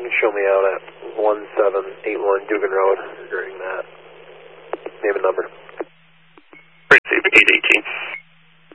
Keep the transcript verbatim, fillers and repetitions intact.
can show me out at one seven eight one Dugan Road during that. Name and number. Great, eight eighteen.